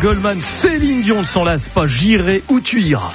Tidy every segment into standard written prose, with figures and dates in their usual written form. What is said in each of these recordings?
Goldman, Céline Dion ne s'en lasse pas, j'irai où tu iras.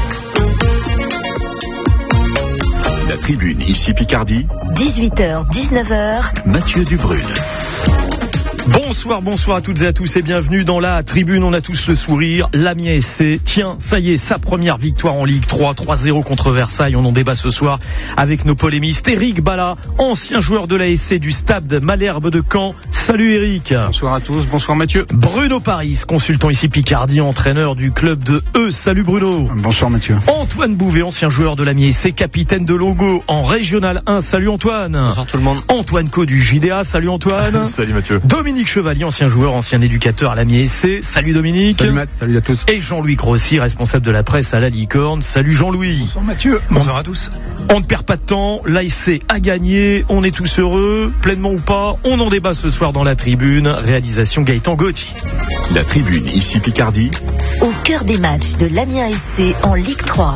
La Tribune, ici Picardie. 18h, 19h. Mathieu Dubrul. Bonsoir à toutes et à tous et bienvenue dans la Tribune. On a tous le sourire. L'Amiens SC, tiens, ça y est, sa première victoire en Ligue 3, 3-0 contre Versailles. On en débat ce soir avec nos polémistes. Eric Bala, ancien joueur de la SC du Stade Malherbe de Caen. Salut Eric. Bonsoir à tous, bonsoir Mathieu. Bruno Paris, consultant ici Picardie, entraîneur du club de E. Salut Bruno. Bonsoir Mathieu. Antoine Bouvet, ancien joueur de l'Amiens SC, capitaine de Longo en Régional 1. Salut Antoine. Bonsoir tout le monde. Antoine Co du JDA. Salut Antoine. Salut Mathieu. Dominique Chevalier, ancien joueur, ancien éducateur à l'Amiens SC. Salut Dominique. Salut Matt, salut à tous. Et Jean-Louis Grossi, responsable de la presse à la Licorne. Salut Jean-Louis. Bonsoir Mathieu. Bonsoir à tous. On ne perd pas de temps, l'ASC a gagné, on est tous heureux, pleinement ou pas, on en débat ce soir dans la Tribune. Réalisation Gaëtan Gauthier. La Tribune, ici Picardie. Au cœur des matchs de l'Amiens SC en Ligue 3.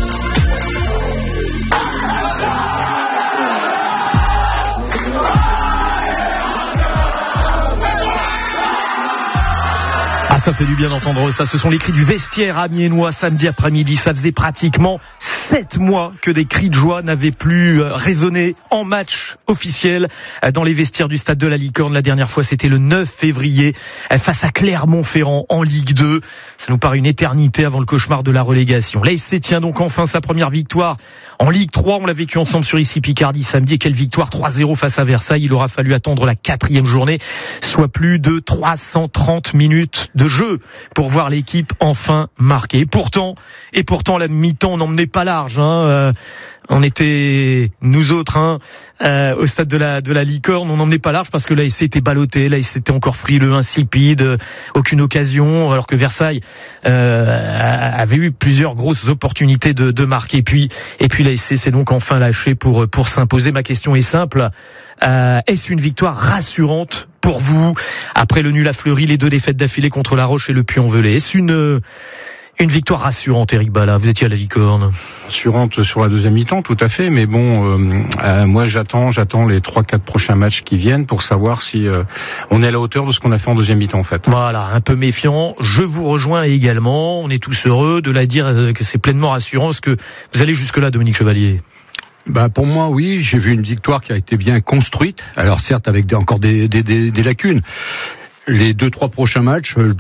Ah, ça fait du bien d'entendre ça. Ce sont les cris du vestiaire amiénois samedi après-midi. Ça faisait pratiquement 7 mois que des cris de joie n'avaient plus résonné en match officiel dans les vestiaires du stade de la Licorne. La dernière fois, c'était le 9 février face à Clermont-Ferrand en Ligue 2. Ça nous paraît une éternité avant le cauchemar de la relégation. L'ASC tient donc enfin sa première victoire en Ligue 3. On l'a vécu ensemble sur ici Picardie samedi. Et quelle victoire, 3-0 face à Versailles. Il aura fallu attendre la 4e journée, soit plus de 330 minutes de jeu pour voir l'équipe enfin marquer. Et pourtant, la mi-temps n'emmenait pas large. On était, nous autres, au stade de la Licorne, on n'emmenait pas large parce que l'ASC était ballotté, l'ASC était encore frileux, insipide, aucune occasion, alors que Versailles avait eu plusieurs grosses opportunités de marquer. Et puis l'ASC s'est donc enfin lâché pour s'imposer. Ma question est simple. Est-ce une victoire rassurante pour vous après le nul à Fleury, les 2 défaites d'affilée contre La Roche et le Puy-en-Velay? Est-ce une victoire rassurante, Eric Bala? Vous étiez à la Licorne. Rassurante sur la deuxième mi-temps, tout à fait, mais bon, moi j'attends les 3-4 prochains matchs qui viennent pour savoir si on est à la hauteur de ce qu'on a fait en deuxième mi-temps en fait. Voilà, un peu méfiant. Je vous rejoins également. On est tous heureux de la dire que c'est pleinement rassurant. Est-ce que vous allez jusque-là, Dominique Chevalier? Pour moi, oui, j'ai vu une victoire qui a été bien construite. Alors certes, avec encore des lacunes. Les 2-3 prochains matchs,